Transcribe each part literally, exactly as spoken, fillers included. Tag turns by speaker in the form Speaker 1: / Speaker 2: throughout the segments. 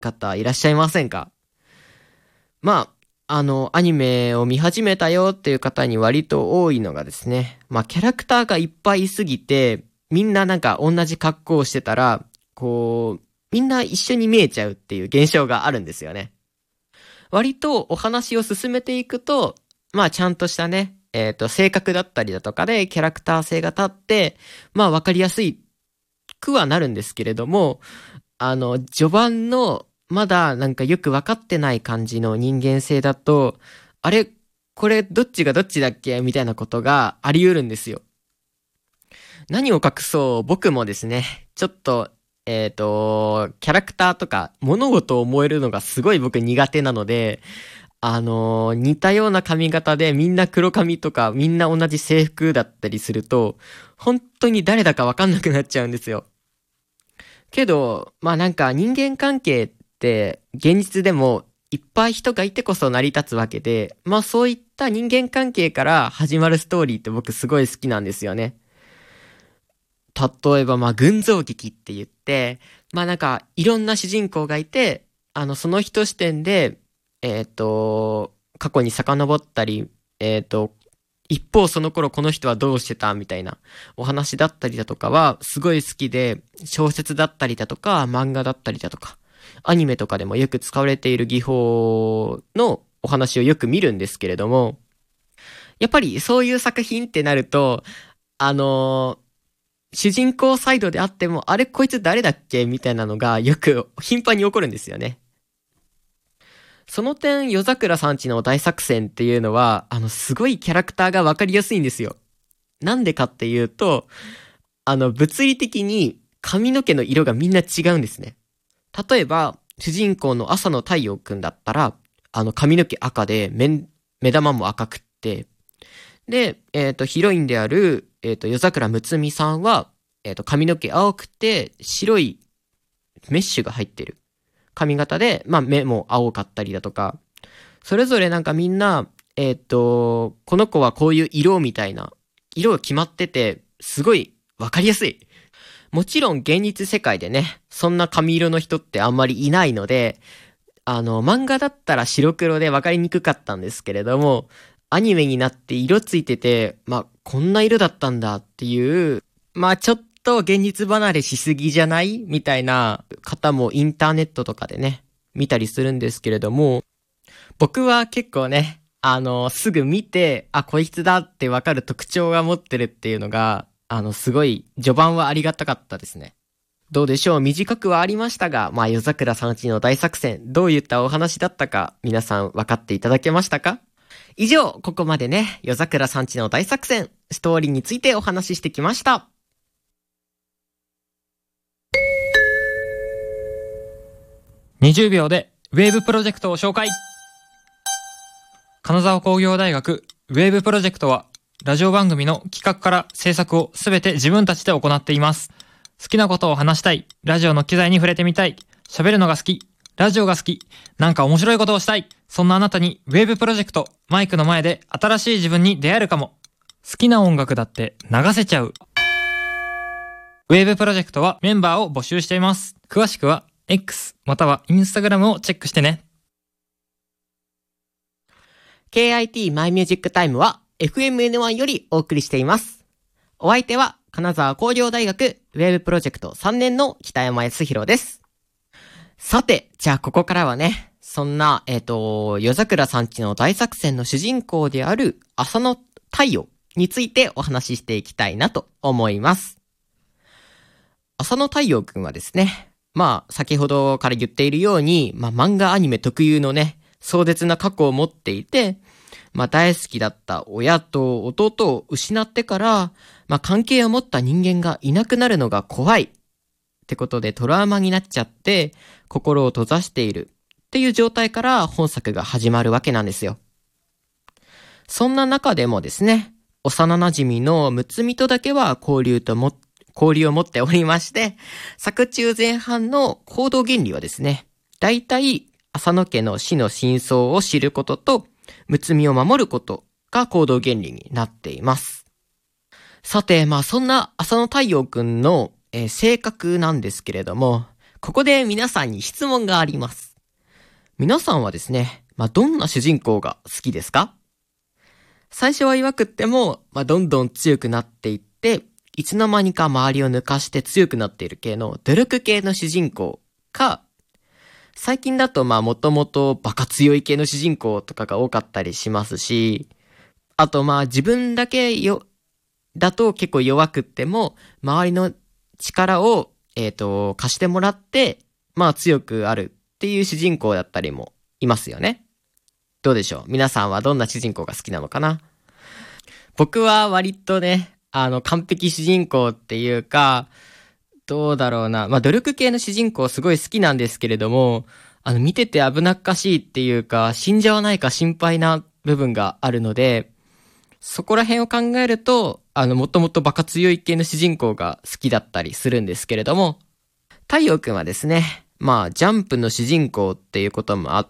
Speaker 1: 方いらっしゃいませんか？まあ、あの、アニメを見始めたよっていう方に割と多いのがですね、まあ、キャラクターがいっぱいいすぎて、みんななんか同じ格好をしてたら、こう、みんな一緒に見えちゃうっていう現象があるんですよね。割とお話を進めていくと、まあ、ちゃんとしたね、えっと、性格だったりだとかでキャラクター性が立って、まあ、わかりやすいくはなるんですけれども、あの、序盤の、まだなんかよくわかってない感じの人間性だと、あれ、これどっちがどっちだっけみたいなことがあり得るんですよ。何を隠そう、僕もですね、ちょっと、えっと、キャラクターとか物事を思えるのがすごい僕苦手なので、あのー、似たような髪型でみんな黒髪とかみんな同じ制服だったりすると、本当に誰だかわかんなくなっちゃうんですよ。けど、まあなんか人間関係って現実でもいっぱい人がいてこそ成り立つわけで、まあそういった人間関係から始まるストーリーって僕すごい好きなんですよね。例えばまあ群像劇って言って、まあなんかいろんな主人公がいて、あのその人視点で、えっと、過去に遡ったり、えっと、一方その頃この人はどうしてたみたいなお話だったりだとかはすごい好きで、小説だったりだとか漫画だったりだとかアニメとかでもよく使われている技法のお話をよく見るんですけれども、やっぱりそういう作品ってなると、あのー主人公サイドであっても、あれこいつ誰だっけみたいなのがよく頻繁に起こるんですよね。その点、夜桜さんちの大作戦っていうのは、あの、すごいキャラクターがわかりやすいんですよ。なんでかっていうと、あの、物理的に髪の毛の色がみんな違うんですね。例えば、主人公の朝の太陽くんだったら、あの、髪の毛赤で、目、目玉も赤くって、で、えっと、ヒロインである、えっと、夜桜むつみさんは、えっと、髪の毛青くて、白いメッシュが入ってる髪型で、まあ、目も青かったりだとか、それぞれなんかみんな、えっと、この子はこういう色みたいな、色が決まってて、すごいわかりやすい。もちろん現実世界でね、そんな髪色の人ってあんまりいないので、あの、漫画だったら白黒でわかりにくかったんですけれども、アニメになって色ついてて、まあ、こんな色だったんだっていう、まあ、ちょっと現実離れしすぎじゃないみたいな方もインターネットとかでね、見たりするんですけれども、僕は結構ね、あの、すぐ見て、あ、こいつだってわかる特徴が持ってるっていうのが、あの、すごい、序盤はありがたかったですね。どうでしょう、短くはありましたが、まあ、夜桜さんちの大作戦、どういったお話だったか、皆さん分かっていただけましたか？以上、ここまでね、夜桜さんちの大作戦、ストーリーについてお話ししてきました。
Speaker 2: にじゅうびょうでウェーブプロジェクトを紹介。金沢工業大学ウェーブプロジェクトは、ラジオ番組の企画から制作をすべて自分たちで行っています。好きなことを話したい、ラジオの機材に触れてみたい、喋るのが好き、ラジオが好き、なんか面白いことをしたい、そんなあなたにウェーブプロジェクト、マイクの前で新しい自分に出会えるかも。好きな音楽だって流せちゃう。ウェーブプロジェクトはメンバーを募集しています。詳しくは X または Instagram をチェックしてね。
Speaker 1: ケーアイティー マイミュージックタイムは エフエムエヌワン よりお送りしています。お相手は金沢工業大学ウェブプロジェクトさんねんの北山康弘です。さて、じゃあここからはね、そんな、えっと、夜桜さんちの大作戦の主人公である朝の太陽についてお話ししていきたいなと思います。朝の太陽くんはですね、まあ先ほどから言っているように、まあ漫画アニメ特有のね、壮絶な過去を持っていて、まあ大好きだった親と弟を失ってから、まあ関係を持った人間がいなくなるのが怖いってことでトラウマになっちゃって心を閉ざしているっていう状態から本作が始まるわけなんですよ。そんな中でもですね、幼馴染のむつみとだけは交流とも交流を持っておりまして、作中前半の行動原理はですね、だいたい浅野家の死の真相を知ることとむつみを守ることが行動原理になっています。さて、まあそんな朝の太陽くんの、えー、性格なんですけれども、 ここで皆さんに質問があります。皆さんはですね、まあ、どんな主人公が好きですか？最初は弱くっても、まあ、どんどん強くなっていって、いつの間にか周りを抜かして強くなっている系の努力系の主人公か、最近だとまあもともとバカ強い系の主人公とかが多かったりしますし、あとまあ自分だけよ、だと結構弱くっても、周りの力を、えっと、貸してもらって、まあ強くあるっていう主人公だったりもいますよね。どうでしょう？皆さんはどんな主人公が好きなのかな？僕は割とね、あの、完璧主人公っていうか、どうだろうな。まあ、努力系の主人公すごい好きなんですけれども、あの、見てて危なっかしいっていうか、死んじゃわないか心配な部分があるので、そこら辺を考えると、あの、もともとバカ強い系の主人公が好きだったりするんですけれども、太陽くんはですね、まあ、ジャンプの主人公っていうこともあって、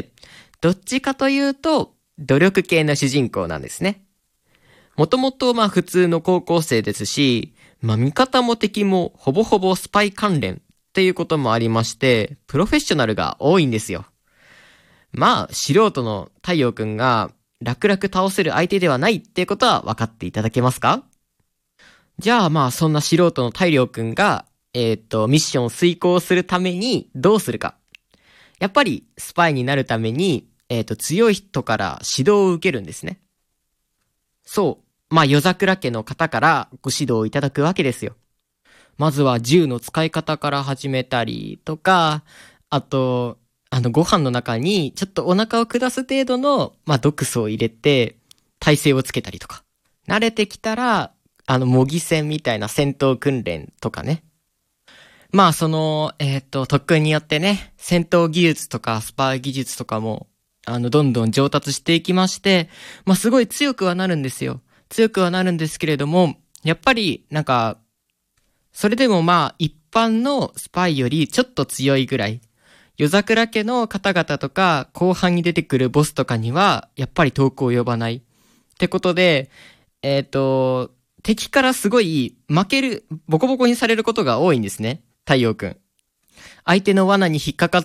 Speaker 1: どっちかというと、努力系の主人公なんですね。もともとまあ普通の高校生ですし、まあ味方も敵もほぼほぼスパイ関連っていうこともありまして、プロフェッショナルが多いんですよ。まあ素人の太陽くんが楽々倒せる相手ではないっていうことは分かっていただけますか？じゃあまあそんな素人の太陽くんが、えっと、ミッションを遂行するためにどうするか。やっぱりスパイになるために、えっと、強い人から指導を受けるんですね。そう。まあ、夜桜家の方からご指導いただくわけですよ。まずは銃の使い方から始めたりとか、あと、あの、ご飯の中にちょっとお腹を下す程度の、まあ、毒素を入れて、耐性をつけたりとか。慣れてきたら、あの、模擬戦みたいな戦闘訓練とかね。まあ、その、えっと、特訓によってね、戦闘技術とかスパイ技術とかも、あの、どんどん上達していきまして、まあ、すごい強くはなるんですよ。強くはなるんですけれども、やっぱり、なんか、それでもまあ、一般のスパイよりちょっと強いぐらい。夜桜家の方々とか、後半に出てくるボスとかには、やっぱり遠く及ばない。ってことで、えっと、敵からすごい負ける、ボコボコにされることが多いんですね。太陽くん。相手の罠に引っかかって、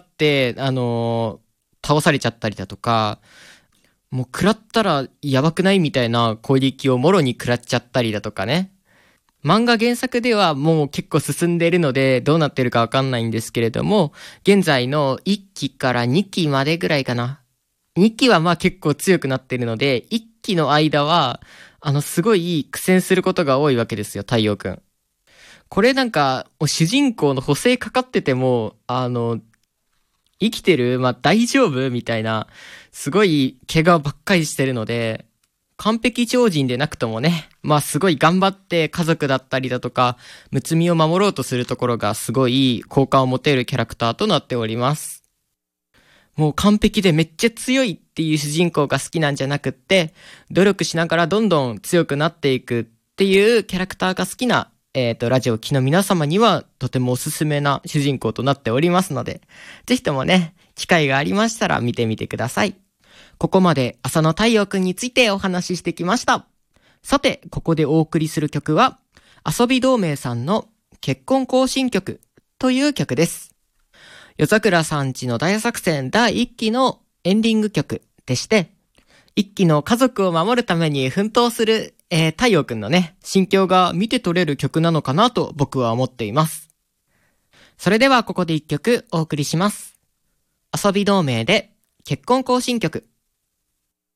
Speaker 1: あのー、倒されちゃったりだとか、もう食らったらやばくないみたいな攻撃をもろに食らっちゃったりだとかね。漫画原作ではもう結構進んでいるのでどうなってるかわかんないんですけれども、現在のいっきからにきまでぐらいかな。にきはまあ結構強くなってるので、いっきの間は、あのすごい苦戦することが多いわけですよ、太陽くん。これなんか、主人公の補正かかってても、あの、生きてる？まあ、大丈夫？みたいな、すごい怪我ばっかりしてるので、完璧超人でなくともね、まあすごい頑張って家族だったりだとか、むつみを守ろうとするところがすごい好感を持てるキャラクターとなっております。もう完璧でめっちゃ強いっていう主人公が好きなんじゃなくって、努力しながらどんどん強くなっていくっていうキャラクターが好きなえっと、ラジオを聴きの皆様にはとてもおすすめな主人公となっておりますので、ぜひともね、機会がありましたら見てみてください。ここまで浅野太陽くんについてお話ししてきました。さて、ここでお送りする曲は、遊び同盟さんの結婚行進曲という曲です。夜桜さんちの大作戦だいいっきのエンディング曲でして、いっきの家族を守るために奮闘するえー、太陽くんのね、心境が見て取れる曲なのかなと僕は思っています。それではここで一曲お送りします。遊び同盟で結婚行進曲。